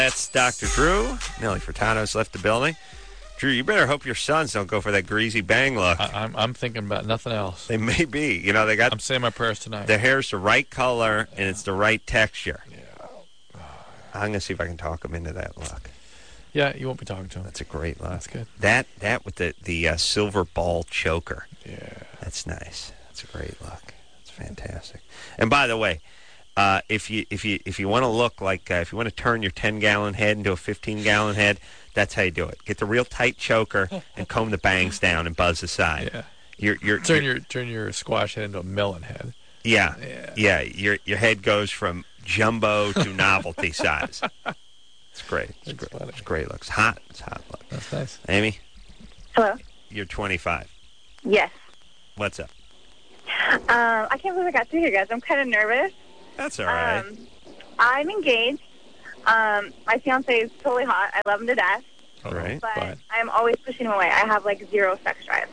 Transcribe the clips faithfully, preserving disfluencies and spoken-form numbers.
That's Doctor Drew. Nelly Furtado's left the building. Drew, you better hope your sons don't go for that greasy bang look. I, I'm, I'm thinking about nothing else. They may be. You know, they got. I'm saying my prayers tonight. Their hair's the right color yeah. and it's the right texture. Yeah. I'm gonna see if I can talk them into that look. Yeah, you won't be talking to him. That's a great look. That's good. That that with the the uh, silver ball choker. Yeah. That's nice. That's a great look. That's fantastic. And by the way, uh, if you if you if you want to look like uh, if you want to turn your ten gallon head into a fifteen gallon head, that's how you do it. Get the real tight choker and comb the bangs down and buzz the side. Yeah. You're, you're, turn you're, your turn your squash head into a melon head. Yeah. Yeah. Yeah. Your your head goes from jumbo to novelty size. It's great. It's That's great. funny. It's great. Looks hot. It's hot look. That's nice. Amy, Hello? you're twenty-five. Yes. What's up? Um, I can't believe I got through here, guys. I'm kind of nervous. That's all right. Um, I'm engaged. Um, my fiance is totally hot. I love him to death. All right. But, but- I'm always pushing him away. I have, like, zero sex drive.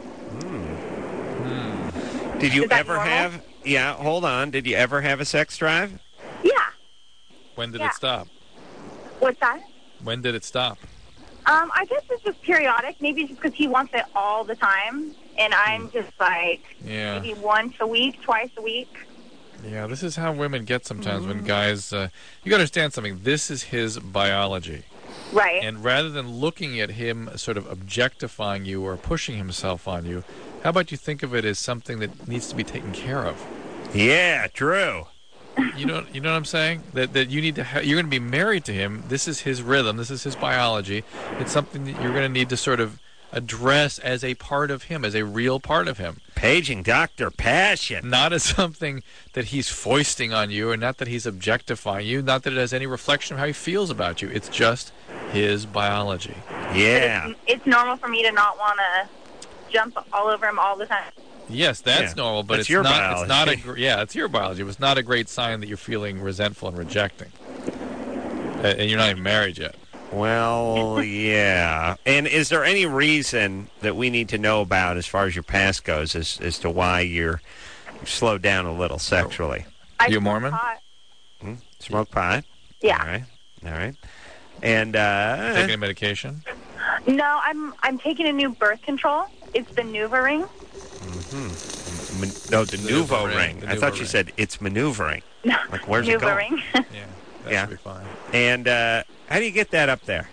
Hmm. Did you Is that ever normal? have? Yeah. Hold on. Did you ever have a sex drive? Yeah. When did Yeah. it stop? What's that? When did it stop? Um, I guess it's just periodic. Maybe it's just because he wants it all the time. And I'm just, like, Yeah. maybe once a week, twice a week. Yeah, this is how women get sometimes when guys... Uh, you got to understand something. This is his biology. Right. And rather than looking at him sort of objectifying you or pushing himself on you, how about you think of it as something that needs to be taken care of? Yeah, Drew. You know, you know what I'm saying? That that you need to. Ha- you're going to be married to him. This is his rhythm. This is his biology. It's something that you're going to need to sort of address as a part of him, as a real part of him, Paging Doctor Passion. not as something that he's foisting on you, and not that he's objectifying you, not that it has any reflection of how he feels about you. It's just his biology. Yeah. It's, it's normal for me to not want to jump all over him all the time. Yes, that's Yeah, normal, but that's it's your not. biology. It's not a. gr- Yeah, it's your biology. It's not a great sign that you're feeling resentful and rejecting, Uh, and you're not even married yet. Well, yeah. And is there any reason that we need to know about as far as your past goes as, as to why you're slowed down a little sexually? I You a smoke Mormon? pot. Hmm? Smoke pot? Yeah. All right. All right. And, uh... Taking a medication. No, I'm I'm taking a new birth control. It's the NuvaRing. Mm-hmm. Man- no, the Nuvo Nuva ring. ring, the I thought Nuva you ring. said it's maneuvering. No, Like, where's it going? NuvaRing. Yeah, that Yeah. should be fine. And, uh, how do you get that up there?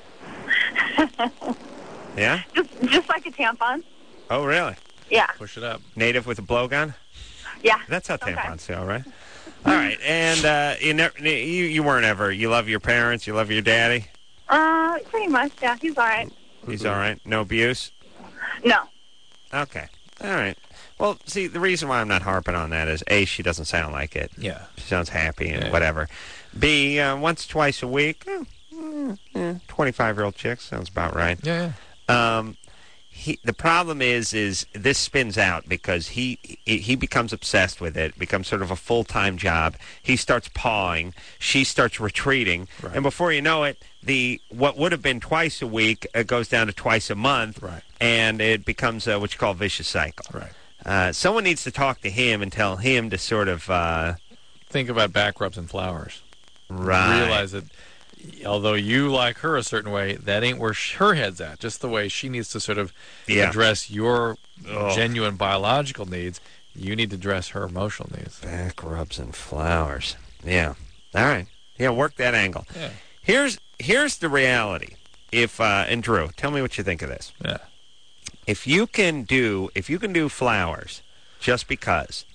Yeah? just just like a tampon. Oh, really? Yeah. Push it up. Native with a blowgun? Yeah. That's how Okay. tampons feel, right? All right. And, uh, you, never, you, you weren't ever... You love your parents? You love your daddy? Uh, pretty much. Yeah, he's all right. He's all right? No abuse? No. Okay. All right. Well, see, the reason why I'm not harping on that is, A, she doesn't sound like it. Yeah. She sounds happy and Yeah. whatever. B, uh, once, twice a week, eh, mm, eh, twenty-five-year-old chick sounds about right. Yeah. yeah. Um, he, the problem is, is this spins out because he, he he becomes obsessed with it, becomes sort of a full-time job. He starts pawing. She starts retreating. Right. And before you know it, the what would have been twice a week uh, goes down to twice a month. Right. And it becomes uh, what you call a vicious cycle. Right. Uh, someone needs to talk to him and tell him to sort of uh, Think about back rubs and flowers. right. Realize that although you like her a certain way, that ain't where sh- her head's at. Just the way she needs to sort of Yeah. address your Ugh. genuine biological needs, you need to address her emotional needs. Back rubs and flowers. Yeah. All right. Yeah, work that angle. Yeah. Here's here's the reality. If uh, and Drew, tell me what you think of this. Yeah. If you can do if you can do flowers just because,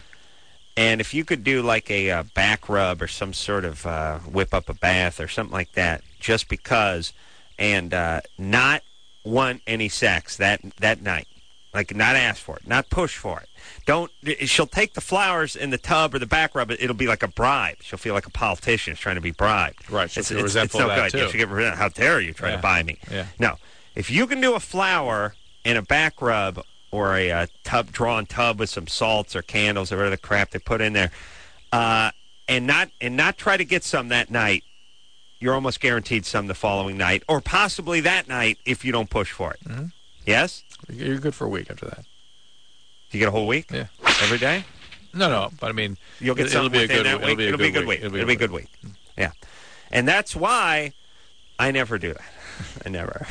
and if you could do like a uh, back rub or some sort of uh, whip up a bath or something like that just because, and uh, not want any sex that that night, like not ask for it, not push for it. Don't. She'll take the flowers in the tub or the back rub. It'll be like a bribe. She'll feel like a politician is trying to be bribed. Right, she'll It's, feel it's, resentful it's no of that, good. too. She'll get resentful. How dare you try Yeah. to buy me? Yeah. No. If you can do a flower and a back rub or a, uh tub drawn tub with some salts or candles or whatever the crap they put in there, uh, and not and not try to get some that night, you're almost guaranteed some the following night, or possibly that night if you don't push for it. Mhm. Yes? You're good for a week after that. You get a whole week? Yeah. Every day? No, no, but I mean, You'll get it'll something be a within good that week. week. It'll be a good week. It'll be a good week. Yeah. And that's why I never do that. I never.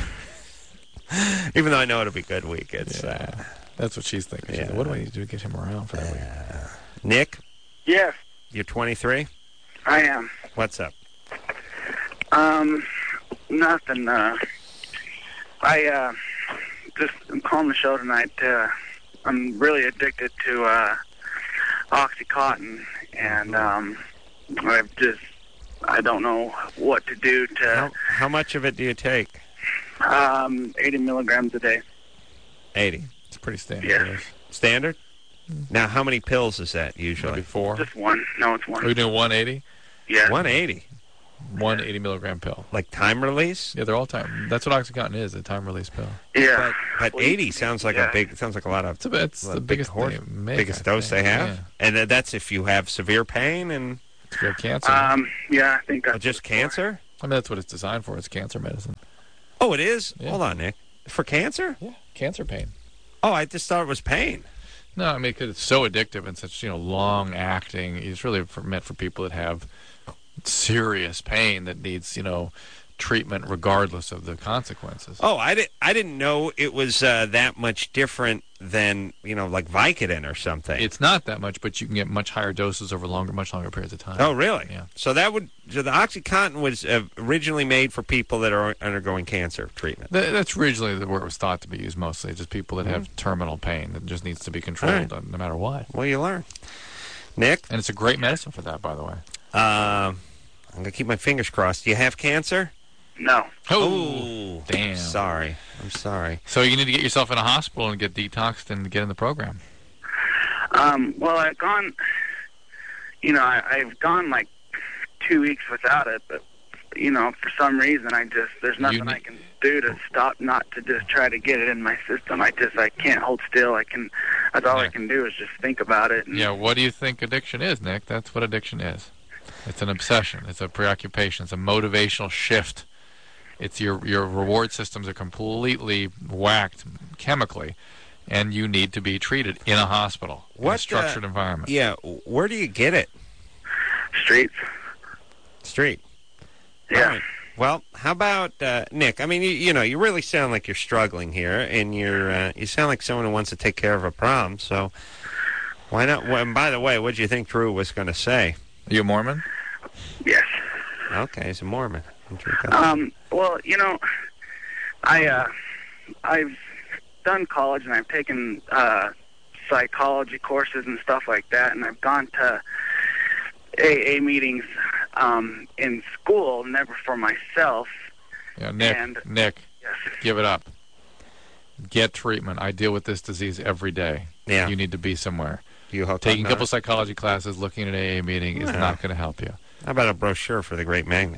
Even though I know it'll be a good week. It's, yeah. uh, That's what she's thinking. She's yeah. like, what do I need to do to get him around for that week? uh, Nick, Yes, you're twenty-three? I am. What's up? Um, nothing. Uh, I uh, just I'm calling the show tonight. Uh, I'm really addicted to uh, OxyContin, and um, I've just I don't know what to do to. How, how much of it do you take? Um, eighty milligrams a day. eighty. It's pretty standard. Yeah. dose. Standard? Now, how many pills is that Maybe usually? four. Just one. No, it's Are we one. doing one eighty? Yeah. one eighty. One eighty milligram pill. Like time release? Yeah, they're all time. That's what OxyContin is, a time release pill. Yeah. But, but Well, eighty sounds like yeah. a big, sounds like a lot of, It's, a, it's Well, the big biggest horse- they make, biggest I dose they think. have. Yeah. And then that's if you have severe pain and It's for cancer. Um, yeah, I think oh, that's just what it's for. cancer? I mean, that's what it's designed for. It's cancer medicine. Oh, it is? Yeah. Hold on, Nick. For cancer? Yeah, cancer pain. Oh, I just thought it was pain. No, I mean, because it's so addictive and such, you know, long-acting. It's really for, meant for people that have serious pain that needs, you know, treatment regardless of the consequences. Oh, I, di- I didn't know it was uh, that much different than, you know, like Vicodin or something. It's not that much, but you can get much higher doses over longer, much longer periods of time. Oh, really? Yeah. So that would so the OxyContin was uh, originally made for people that are undergoing cancer treatment. Th- That's originally the where it was thought to be used mostly, just people that have terminal pain that just needs to be controlled All right. uh, no matter what. Well, you learn. Nick, And it's a great medicine for that, by the way. uh, I'm going to keep my fingers crossed. Do you have cancer? No. Oh, damn. Sorry. I'm sorry. So you need to get yourself in a hospital and get detoxed and get in the program. Um, well, I've gone, you know, I, I've gone like two weeks without it, but, you know, for some reason I just, there's nothing need- I can do to stop not to just try to get it in my system. I just, I can't hold still. I can, that's all Yeah. I can do is just think about it. And, Yeah, what do you think addiction is, Nick? That's what addiction is. It's an obsession. It's a preoccupation. It's a motivational shift. It's your your reward systems are completely whacked chemically, and you need to be treated in a hospital, in What, a structured uh, environment. Yeah, where do you get it? Streets. Street. Yeah. All right. Well, how about uh, Nick? I mean, you, you know, you really sound like you're struggling here, and you're uh, you sound like someone who wants to take care of a problem. So why not? Well, and by the way, what do you think Drew was going to say? Are you a Mormon? Yes. Okay, he's a Mormon. Um, well, you know, I, uh, I've done college and I've taken, uh, psychology courses and stuff like that, and I've gone to A A meetings, um, in school, never for myself. Yeah, Nick. And- Nick, Yes. give it up. Get treatment. I deal with this disease every day. Yeah. You need to be somewhere. You hope Taking a not? couple psychology classes, looking at an A A meeting is Yeah. not going to help you. How about a brochure for the Great Magnet?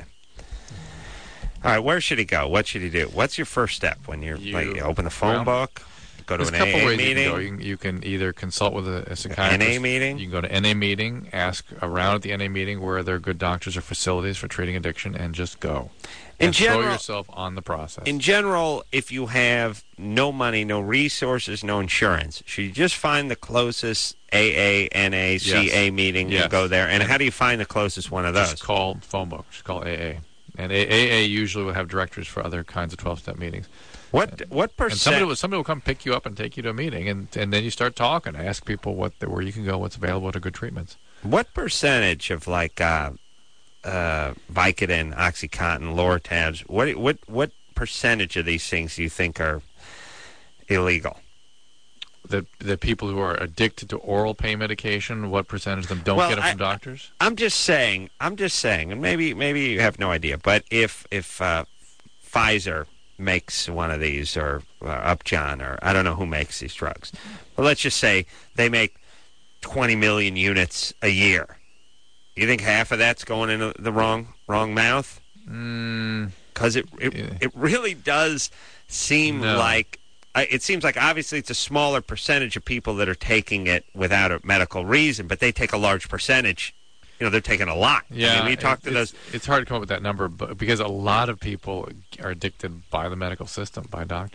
All right, where should he go? What should he do? What's your first step when you're You- like you open the phone well, book, go to There's an a couple A A ways meeting? you can go. You can, you can either consult with a, a psychiatrist. N A meeting? You can go to N A meeting, ask around at the N A meeting where there are good doctors or facilities for treating addiction, and just go. In and general- throw yourself on the process. In general, if you have no money, no resources, no insurance, should you just find the closest A A, N A, C A Yes. meeting Yes. and go there? And how do you find the closest one of those? Just call phone book. Just call A A. And A A usually will have directories for other kinds of twelve-step meetings. What what And somebody percent? will, somebody will come pick you up and take you to a meeting, and, and then you start talking. Ask people what the, where you can go, what's available to good treatments. What percentage of like uh, uh, Vicodin, OxyContin, Lortabs? What what what percentage of these things do you think are illegal? The the people who are addicted to oral pain medication, what percentage of them don't Well, get it from I- doctors? I'm just saying. I'm just saying, and maybe maybe you have no idea, but if if uh, Pfizer makes one of these, or uh, Upjohn, or I don't know who makes these drugs, but let's just say they make twenty million units a year. You think half of that's going in the wrong wrong mouth? Mm, Because it it, Yeah. it really does seem No. like. I- It seems like obviously it's a smaller percentage of people that are taking it without a medical reason, but they take a large percentage. You know, they're taking a lot. yeah, I mean, we talk it- to it's, those. It's hard to come up with that number, but because a lot of people are addicted by the medical system, by doctors.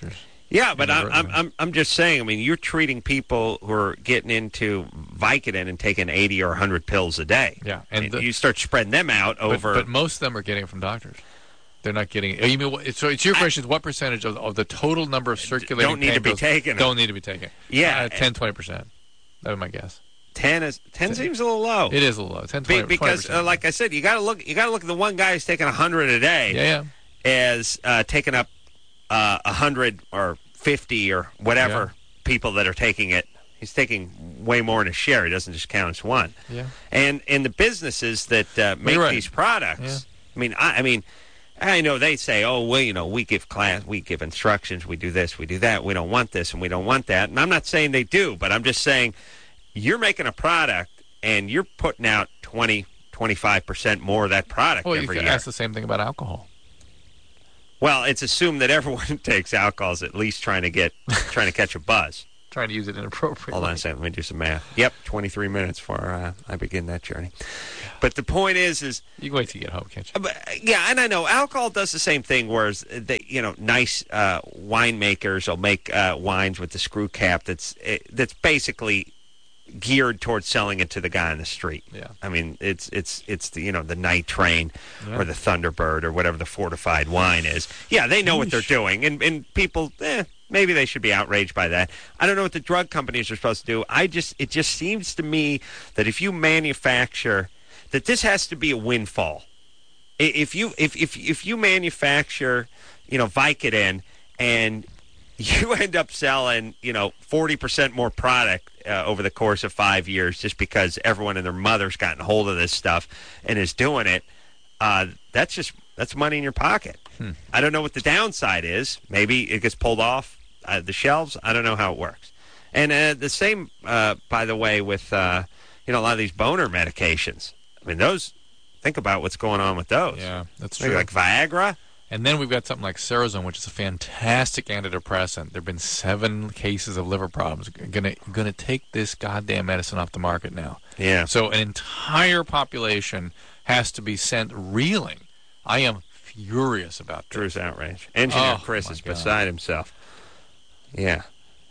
Yeah, but I'm, I'm Inadvertently. I'm I'm just saying. I mean, you're treating people who are getting into Vicodin and taking eighty or one hundred pills a day. Yeah, and and the- you start spreading them out But, over. but most of them are getting it from doctors. They're not getting it. You mean what- so? It's your question: is what percentage of, of the total number of circulating don't need to pain be pills taken. Don't need to be taken. Yeah. uh, ten, twenty percent. That would be my guess. ten is ten seems a little low. It is a little low. ten, Be- twenty, because, uh, like I said, you got to look. You got to look at the one guy who's taking a hundred a day yeah, yeah. as uh, taking up a uh, hundred or fifty or whatever people that are taking it. He's taking way more in a share. He doesn't just count as one. Yeah. And and the businesses that uh, make right. these products. Yeah. I mean, I, I mean, I know they say, oh, well, you know, we give class, we give instructions, we do this, we do that. We don't want this and we don't want that. And I'm not saying they do, but I'm just saying you're making a product and you're putting out twenty, twenty-five percent more of that product Well, you every can year. ask the same thing about alcohol. Well, it's assumed that everyone who takes alcohol is at least trying to get trying to catch a buzz. Trying to use it inappropriately. Hold on a second. Let me do some math. Yep, twenty-three minutes before uh, I begin that journey. But the point is, is You can wait till you get home, can't you? but, yeah, and I know alcohol does the same thing. Whereas they, you know, nice uh, winemakers will make uh, wines with the screw cap that's uh, that's basically geared towards selling it to the guy on the street. Yeah. I mean, it's it's it's the you know the Night Train Yeah. or the Thunderbird or whatever the fortified wine is. Yeah, they know what they're doing, and and people, eh, maybe they should be outraged by that. I don't know what the drug companies are supposed to do. I just it just seems to me that if you manufacture, that this has to be a windfall. I- If you if if if you manufacture, you know, Vicodin and you end up selling, you know, forty percent more product uh, over the course of five years just because everyone and their mother's gotten hold of this stuff and is doing it, uh, that's just, that's money in your pocket. Hmm. I don't know what the downside is. Maybe it gets pulled off uh, the shelves. I don't know how it works. And uh, the same, uh, by the way, with, uh, you know, a lot of these boner medications. I mean, those, think about what's going on with those. Yeah, that's Maybe true. like Viagra. And then we've got something like Serazone, which is a fantastic antidepressant. There have been seven cases of liver problems. Gonna gonna take this goddamn medicine off the market now. Yeah. So an entire population has to be sent reeling. I am furious about this. Drew's outrage. Engineer Oh, Chris my is God. beside himself. Yeah.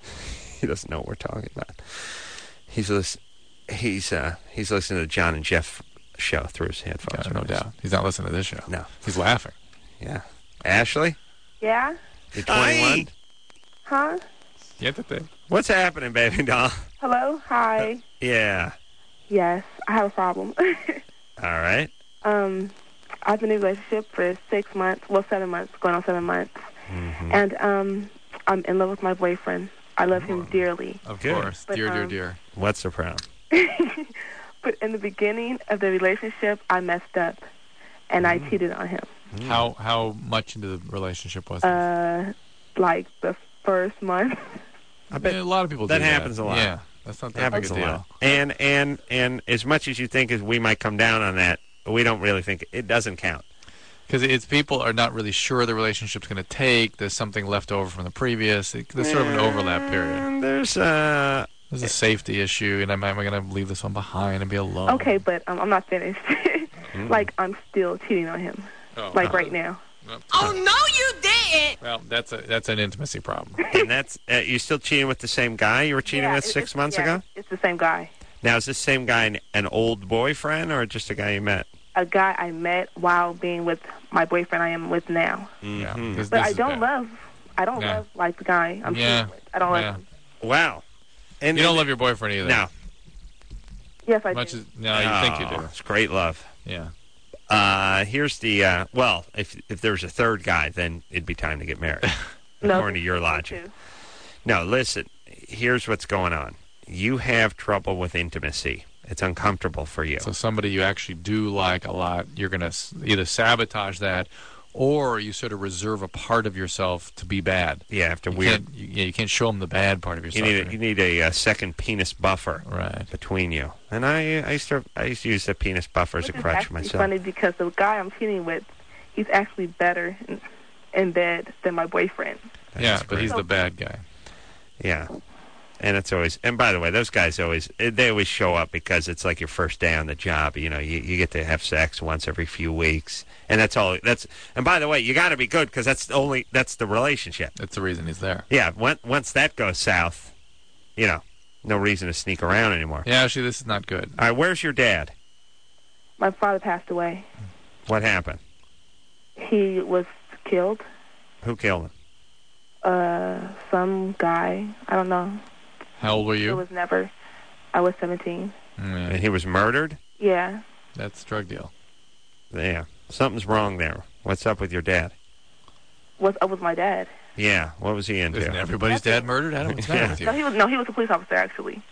He doesn't know what we're talking about. He's listen, he's uh he's listening to the John and Jeff show through his headphones. Yeah, no doubt. He's not listening to this show. No. He's laughing. Yeah. Ashley, Yeah? you're twenty-one. Huh? Yeah, that thing. What's happening, baby doll? Hello? Hi. Yeah. Yes, I have a problem. All right. um, I've been in a relationship for six months, well, seven months, going on seven months. Mm-hmm. And um, I'm in love with my boyfriend. I love him dearly. Of Good. course. But, dear, dear, um, dear. What's the problem? But in the beginning of the relationship, I messed up, and I cheated on him. How how much into the relationship was it? Uh, like the first month. I bet Yeah, a lot of people that do happens a lot. Yeah, that's not that happens big a a deal. lot. And and and as much as you think as we might come down on that, we don't really think it doesn't count. Because it's people are not really sure the relationship's going to take. There's something left over from the previous. It, there's sort of an overlap period. And there's uh There's a safety issue, and am I going to leave this one behind and be alone? Okay, but um, I'm not finished. Like, I'm still cheating on him. Oh, Like, right now. Oh, no, you didn't. Well, that's a that's an intimacy problem. and that's uh, you still cheating with the same guy you were cheating Yeah, with it- six it's- months yeah, ago? It's the same guy. Now is this same guy an, an old boyfriend or just a guy you met? A guy I met while being with my boyfriend I am with now. Yeah, Mhm. 'cause But this I is don't bad. love, I don't Yeah. love, like, the guy I'm Yeah. cheating with. I don't Yeah. love him. Wow. And You don't love your boyfriend either. No. Yes, I Much do. as no, you think you Oh, do. It's great love. Yeah. Uh, here's the uh, well, if if there's a third guy, then it'd be time to get married, No, according to your me logic. too. No, listen. Here's what's going on. You have trouble with intimacy. It's uncomfortable for you. So somebody you actually do like a lot, you're going to either sabotage that, or you sort of reserve a part of yourself to be bad. You have to You weird. can't, you, yeah, you can't show them the bad part of You yourself. need a, you need a, uh second penis buffer Right. between you. And I I used to I used to use the penis buffer as a Which is crutch actually myself. funny because the guy I'm cheating with, he's actually better in, in bed than my boyfriend. That's Yeah, but great. he's the bad guy. Yeah. And it's always, and by the way, those guys always, they always show up because it's like your first day on the job. You know, you, you get to have sex once every few weeks, and that's all. That's, and by the way, you got to be good because that's the only, that's the relationship. That's the reason he's there. Yeah, when, once that goes south, you know, no reason to sneak around anymore. Yeah, actually, this is not good. All right, where's your dad? My father passed away. What happened? He was killed. Who killed him? Uh, some guy. I don't know. How old were It you? was never. I was seventeen. And Yeah, he was murdered? Yeah. that's a drug deal. Yeah, something's wrong there. What's up with your dad? Was I was my dad. Yeah, what was he into? Isn't everybody's dad murdered? Adam, what's the matter Yeah. with you? No, he was no, he was a police officer actually.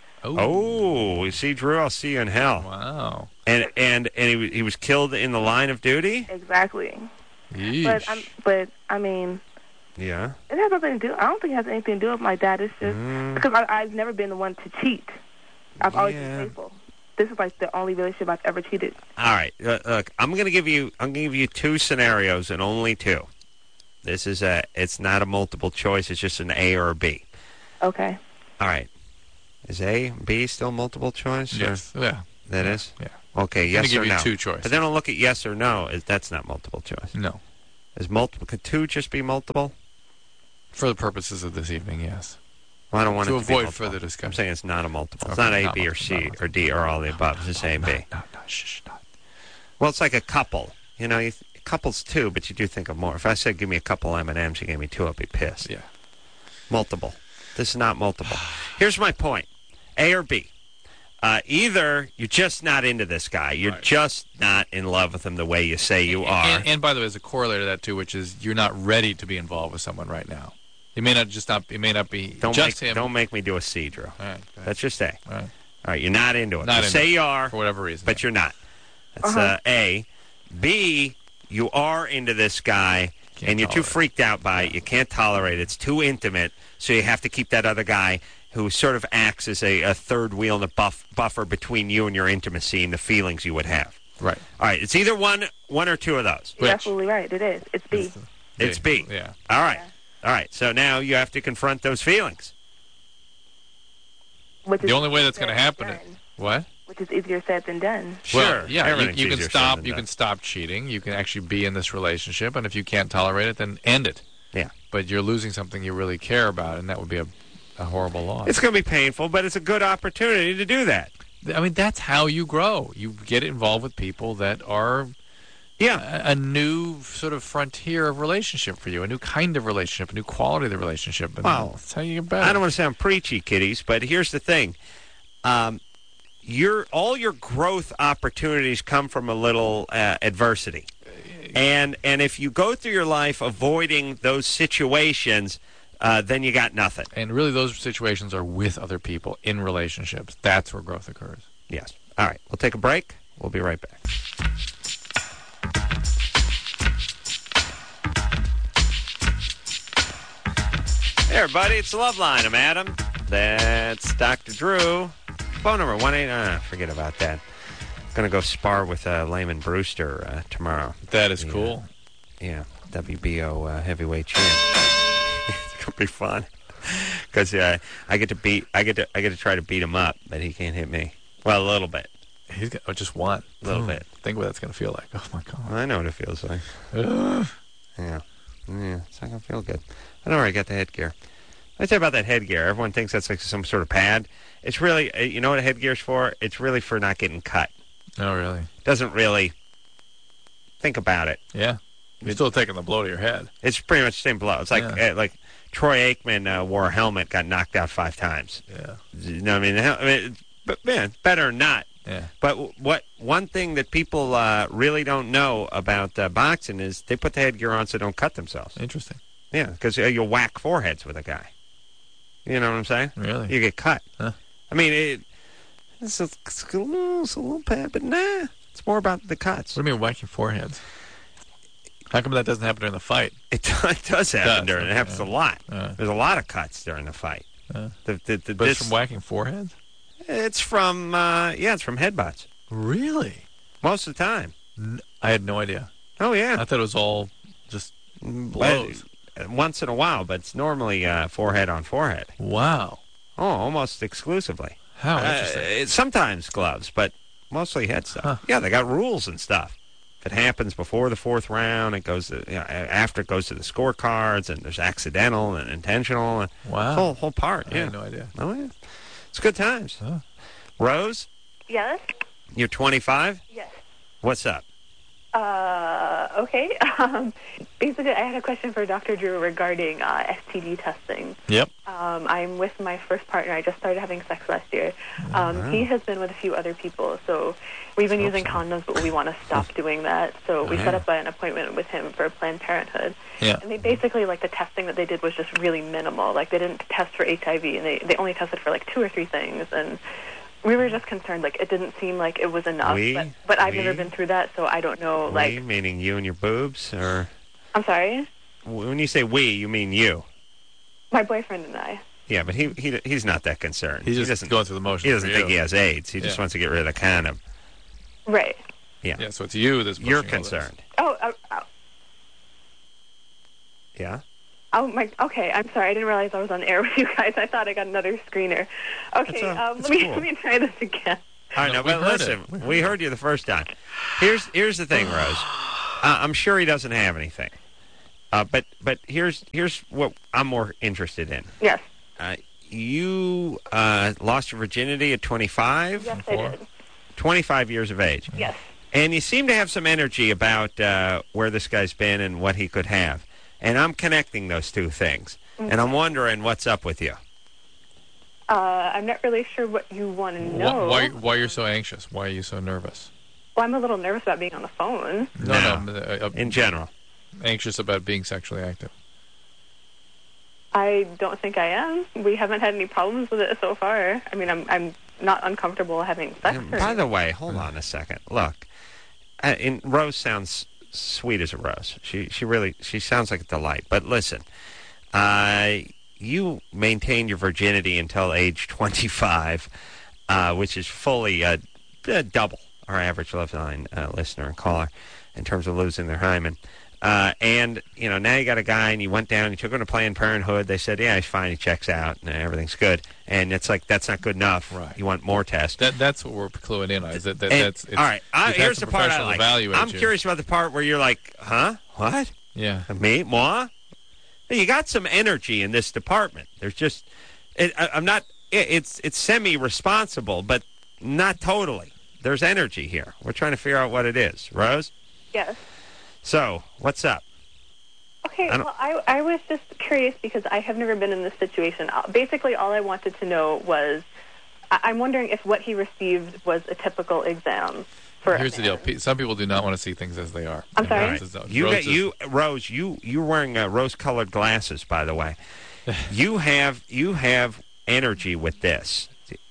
Oh, you see, Drew, I'll see you in hell. Wow. And and and he was he was killed in the line of duty. Exactly. Yeesh. But I'm, but I mean, Yeah. it has nothing to do. I don't think it has anything to do with my dad. It's just Mm. because I, I've never been the one to cheat. I've always Yeah. been faithful. This is like the only relationship I've ever cheated. All right. Uh, look, I'm gonna give you I'm gonna give you two scenarios and only two. This is a it's not a multiple choice. It's just an A or a B. Okay. All right. Is A B still multiple choice? or- Yes. Yeah. That is. Yeah. Okay. I'm Yes gonna give or you no. two choices. But then I'll look at yes or no. Is that's not multiple choice? No. Is multiple? Could two just be multiple? For the purposes of this evening, yes. Well, I don't want To it to be avoid multiple. further discussion. I'm saying it's not a multiple. It's Okay, not A, not B, or multiple, C, not multiple. or D, or all the above. It's just A and B. No, no, shh, shh, no. Well, it's like a couple. You know, you th- couples two, but you do think of more. If I said give me a couple M and M's, you gave me two, I'd be pissed. Yeah. Multiple. This is not multiple. Here's my point. A or B. Uh, either you're just not into this guy. You're Right. just not in love with him the way you say you are. And, and by the way, there's a corollary to that too, which is you're not ready to be involved with someone right now. It may not just not. It may not be don't just make, him. Don't make me do a C, Drew. All right. go ahead. That's just A. All right. All right, you're not into it. Not you into say it. you are, For whatever reason. but you're not. That's Uh-huh. uh, A. B, you are into this guy, Can't and you're too tolerate it. freaked out by it. You can't tolerate it. It's too intimate, so you have to keep that other guy who sort of acts as a, a third wheel and a buff, buffer between you and your intimacy and the feelings you would have. Right. All right, it's either one one or two of those. You're Which? absolutely right. It is. It's B. It's B. Yeah. All right. Yeah. All right, so now you have to confront those feelings. Which The is only way that's easier going to happen said is than done. what? Which is easier said than done. Sure. Well, yeah. You, everything's you can easier said stop. than You done. can stop cheating. You can actually be in this relationship, and if you can't tolerate it, then end it. Yeah. But you're losing something you really care about, and that would be a, a horrible loss. It's going to be painful, but it's a good opportunity to do that. I mean, that's how you grow. You get involved with people that are Yeah. a, a new sort of frontier of relationship for you, a new kind of relationship, a new quality of the relationship. And Well, that's how you get better. I don't want to sound preachy, kiddies, but here's the thing. Um, your all your growth opportunities come from a little uh, adversity. And and if you go through your life avoiding those situations, uh, then you got nothing. And really, those situations are with other people in relationships. That's where growth occurs. Yes. All right. We'll take a break. We'll be right back. Hey, everybody. It's the Love Line. I'm Adam. That's Doctor Drew. Phone number one eight. Uh, forget about that. Going to go spar with uh, Layman Brewster uh, tomorrow. That is Yeah. cool. Yeah, W B O uh, heavyweight champ. It's gonna be fun because uh, I get to beat. I get to. I get to try to beat him up, but he can't hit me. Well, a little bit. He's got, oh, just one. A little Hmm. bit. Think what that's going to feel like. Oh, my God. I know what it feels like. Ugh. Yeah, yeah. It's not gonna feel good. I don't worry. I got the headgear. Let me tell you about that headgear. Everyone thinks that's like some sort of pad. It's really. uh, You know what a headgear's for? It's really for not getting cut. Oh, really? Doesn't really. Think about it. Yeah. You're still taking the blow to your head. It's pretty much the same blow. It's like Yeah. uh, like Troy Aikman uh, wore a helmet, got knocked out five times. Yeah. You know what I mean? The hel- I mean, but man, better or not. Yeah. But w- what one thing that people uh, really don't know about uh, boxing is they put the headgear on so they don't cut themselves. Interesting. Yeah, because uh, you'll whack foreheads with a guy. You know what I'm saying? Really? You get cut. Huh. I mean, it, it's, a, it's, a little, it's a little bad, but nah, it's more about the cuts. What do you mean whacking foreheads? How come that doesn't happen during the fight? It, do- it does happen does, during. It okay, happens yeah. a lot. Uh, There's a lot of cuts during the fight. uh, The, the, the, but this, it's from whacking foreheads? it's from uh, yeah, it's from headbutts Really? most of the time. N- I had no idea. Oh I yeah, thought it was all just But- blows. once in a while, but it's normally uh, forehead on forehead. Wow. Oh, almost exclusively. How Uh, interesting. it's sometimes gloves, but mostly head stuff. Huh. Yeah, they got rules and stuff. If it happens before the fourth round, it goes to, you know, after it goes to the scorecards, and there's accidental and intentional. And Wow. Whole, whole part, I yeah. had no idea. Oh, yeah. It's good times. Huh. Rose, Yes. you're twenty-five? Yes. What's up? Uh, okay. Um, basically, I had a question for Doctor Drew regarding uh, S T D testing. Yep. Um, I'm with my first partner. I just started having sex last year. Um, He has been with a few other people, so we've been Hope using so. condoms, but we want to stop doing that. So we Oh, set yeah. up an appointment with him for Planned Parenthood. Yeah. And they basically, like, the testing that they did was just really minimal. Like, they didn't test for H I V, and they, they only tested for, like, two or three things. And we were just concerned, like, it didn't seem like it was enough. We? But, but I've We? never been through that, so I don't know, like... We, meaning you and your boobs? Or I'm sorry? when you say we, you mean you? My boyfriend and I. Yeah, but he, he he's not that concerned. He's he just doesn't, going through the motions. he doesn't for think you. he has AIDS. He just Yeah. wants to get rid of the condom. Right. Yeah. Yeah, so it's you that's You're pushing all this. concerned. Oh, oh, oh, Yeah? oh, my... Okay, I'm sorry. I didn't realize I was on air with you guys. I thought I got another screener. Okay, That's, uh, um, that's let me cool. let me try this again. I No, know, we but heard listen, it. we heard you the first time. Here's here's the thing, Rose. Uh, I'm sure he doesn't have anything. Uh, but but here's here's what I'm more interested in. Yes. Uh, you uh, lost your virginity at twenty-five, Yes, I Four. did. twenty-five years of age. Yes. And you seem to have some energy about uh, where this guy's been and what he could have. And I'm connecting those two things. And I'm wondering what's up with you. Uh, I'm not really sure what you want to know. Why, why, why you're so anxious? Why are you so nervous? Well, I'm a little nervous about being on the phone. No, No. no, uh, uh, In general. anxious about being sexually active. I don't think I am. We haven't had any problems with it so far. I mean, I'm I'm not uncomfortable having sex. And or by the way, hold on a second. Look, uh, in, Rose sounds sweet as a rose. She she really she sounds like a delight. But listen, uh, you maintained your virginity until age twenty-five, uh, which is fully uh, uh, double our average Loveline uh, listener and caller in terms of losing their hymen. Uh, and, you know, now you got a guy and you went down, you took him to Planned Parenthood. They said, yeah, he's fine, he checks out, and everything's good. And it's like, that's not good enough. Right. You want more tests. That That's what we're cluing in on. Is that, that And- that's, it's, all right, uh, we've had here's the some part I professionals like. evaluate I'm you. curious about the part where you're like, huh? What? Yeah. Me? Moi? You got some energy in this department. There's just, it, I, I'm not, it, it's it's semi-responsible, but not totally. There's energy here. We're trying to figure out what it is. Rose? yes. So, what's up? Okay, I don't- well, I, I was just curious because I have never been in this situation. Uh, Basically, all I wanted to know was, I, I'm wondering if what he received was a typical exam for a Here's the deal. man. Pe- Some people do not want to see things as they are. I'm And sorry? Rose is- You, Rose got, is- you, Rose, you, you're wearing uh, rose-colored glasses, by the way. you have, you have energy with this.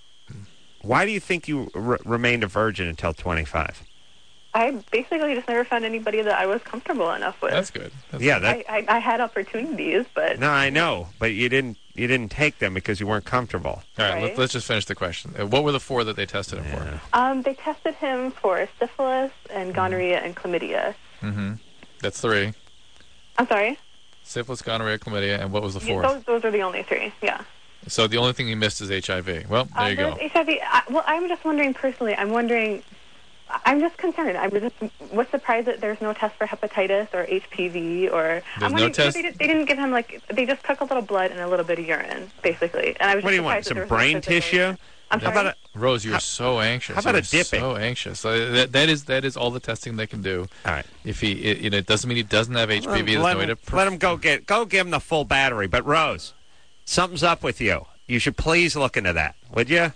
Why do you think you r- remained a virgin until twenty-five? I basically just never found anybody that I was comfortable enough with. That's good. That's Yeah, good. that. I, I, I had opportunities, but No, I know, but you didn't. You didn't take them because you weren't comfortable. All right, Right. let's, let's just finish the question. Uh, What were the four that they tested him Yeah. um, they tested him for syphilis and gonorrhea and chlamydia. for? Mm-hmm. That's three. I'm sorry? Syphilis, gonorrhea, chlamydia, and what was the Yeah, fourth? those, those are the only three, yeah. So the only thing you missed is H I V. Well, there Um, you go. there's H I V. I, well, I'm just wondering personally, I'm wondering, I'm just concerned. I was just was surprised that there's no test for hepatitis or H P V or... There's I'm no wondering, test? They, did, they didn't give him, like, they just took a little blood and a little bit of urine, basically. And I was What do just you want? surprised that Some there was no brain physical- tissue? I'm How sorry? about a, Rose, you're How- so anxious. how about You're a dipping? So anxious. So that, that is that is all the testing they can do. all right? If he, it, you know, it doesn't mean he doesn't have H P V. Let, There's let no way him, to. let him go get go give him the full battery. But Rose, something's up with you. You should please look into that, would you?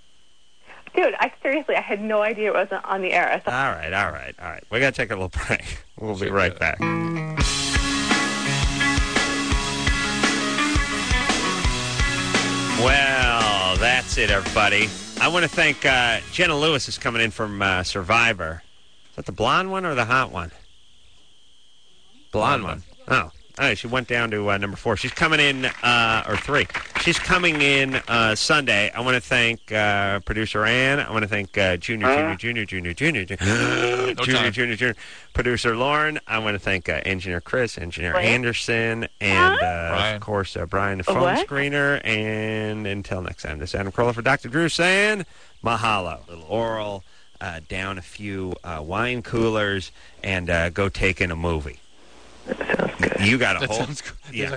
Dude, I seriously, I had no idea it wasn't on the air. I thought, All right, all right, all right. We got to take a little break. We'll be Sure, right yeah. back. Well, that's it, everybody. I want to thank uh, Jenna Lewis is coming in from uh, Survivor. Is that the blonde one or the hot one? Blonde Blonde one. Oh, all right. She went down to uh, number four. She's coming in, uh, or three. She's coming in uh, Sunday. I want to thank uh, producer Ann. I want to thank uh, Junior, Uh. Junior, Junior, Junior, Junior, Junior, No Junior, time. Junior, Junior, producer Lauren. I want to thank uh, engineer Chris, engineer What? Anderson, and uh, Brian. of course uh, Brian, the phone What? screener. And until next time, this is Adam Carolla for Doctor Drew saying mahalo. Little oral, uh, down a few uh, wine coolers, and uh, go take in a movie. Sounds good. You got a That whole. sounds good. Yeah.